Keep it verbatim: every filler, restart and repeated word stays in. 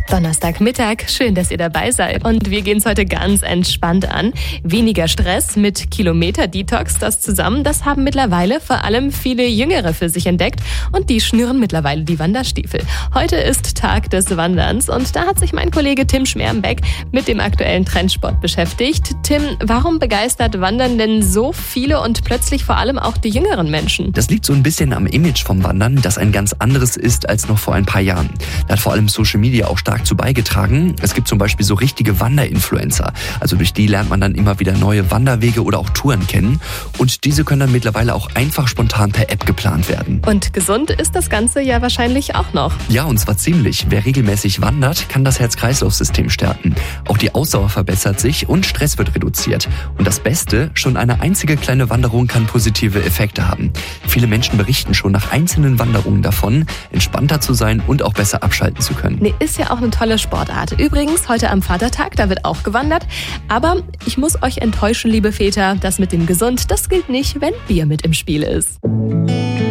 Donnerstagmittag, schön, dass ihr dabei seid. Und wir gehen es heute ganz entspannt an. Weniger Stress mit Kilometer-Detox, das zusammen, das haben mittlerweile vor allem viele Jüngere für sich entdeckt. Und die schnüren mittlerweile die Wanderstiefel. Heute ist Tag des Wanderns und da hat sich mein Kollege Tim Schmerenbeck mit dem aktuellen Trendsport beschäftigt. Tim, warum begeistert Wandern denn so viele und plötzlich vor allem auch die jüngeren Menschen? Das liegt so ein bisschen am Image vom Wandern, das ein ganz anderes ist als noch vor ein paar Jahren. Da hat vor allem Social Media auch stark zu beigetragen. Es gibt zum Beispiel so richtige Wanderinfluencer. Also durch die lernt man dann immer wieder neue Wanderwege oder auch Touren kennen. Und diese können dann mittlerweile auch einfach spontan per App geplant werden. Und gesund ist das Ganze ja wahrscheinlich auch noch. Ja, und zwar ziemlich. Wer regelmäßig wandert, kann das Herz-Kreislauf-System stärken. Auch die Ausdauer verbessert sich und Stress wird reduziert. Und das Beste, schon eine einzige kleine Wanderung kann positive Effekte haben. Viele Menschen berichten schon nach einzelnen Wanderungen davon, entspannter zu sein und auch besser abschalten zu können. Nee, ist ja auch eine tolle Sportart. Übrigens, heute am Vatertag, da wird auch gewandert. Aber ich muss euch enttäuschen, liebe Väter, das mit dem Gesund, das gilt nicht, wenn Bier mit im Spiel ist.